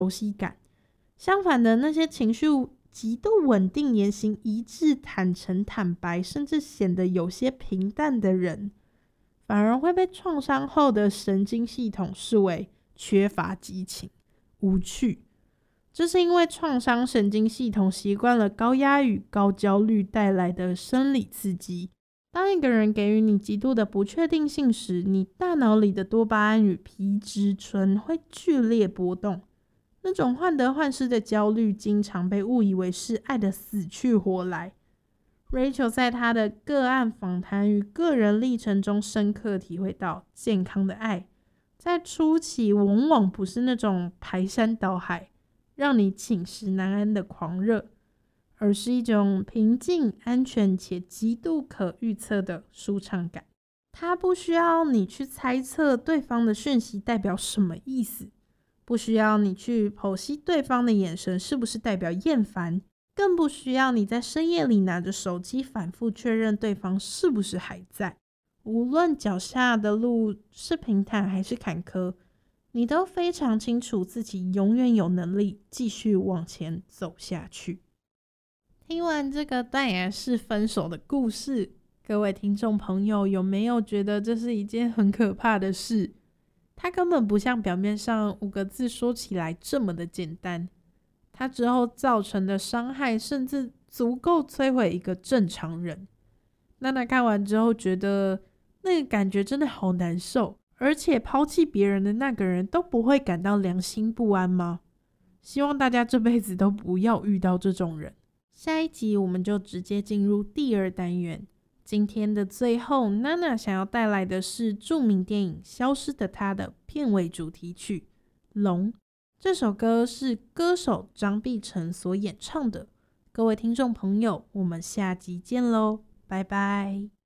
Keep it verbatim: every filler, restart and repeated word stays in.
熟悉感。相反的，那些情绪极度稳定、言行一致、坦诚坦白，甚至显得有些平淡的人，反而会被创伤后的神经系统视为缺乏激情、无趣。这是因为创伤神经系统习惯了高压与高焦虑带来的生理刺激。当一个人给予你极度的不确定性时，你大脑里的多巴胺与皮质醇会剧烈波动。那种患得患失的焦虑经常被误以为是爱的死去活来。Rachel 在她的个案访谈与个人历程中深刻体会到，健康的爱在初期往往不是那种排山倒海让你寝食难安的狂热，而是一种平静、安全且极度可预测的舒畅感。它不需要你去猜测对方的讯息代表什么意思，不需要你去剖析对方的眼神是不是代表厌烦，更不需要你在深夜里拿着手机反复确认对方是不是还在。无论脚下的路是平坦还是坎坷，你都非常清楚自己永远有能力继续往前走下去。听完这个断崖式分手的故事，各位听众朋友有没有觉得这是一件很可怕的事？它根本不像表面上五个字说起来这么的简单，它之后造成的伤害甚至足够摧毁一个正常人。娜娜看完之后觉得那个感觉真的好难受，而且抛弃别人的那个人都不会感到良心不安吗？希望大家这辈子都不要遇到这种人。下一集我们就直接进入第二单元。今天的最后，娜娜想要带来的是著名电影《消失的她》的片尾主题曲《龙》。这首歌是歌手张碧晨所演唱的。各位听众朋友，我们下集见咯，拜拜。